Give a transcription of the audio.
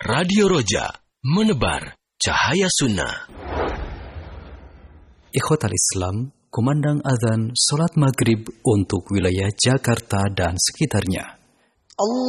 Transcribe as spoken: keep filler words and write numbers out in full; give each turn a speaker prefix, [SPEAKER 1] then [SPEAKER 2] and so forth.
[SPEAKER 1] Radio Roja, menebar cahaya sunnah.
[SPEAKER 2] Ikhwatal Islam, kumandang azan salat maghrib untuk wilayah Jakarta dan sekitarnya.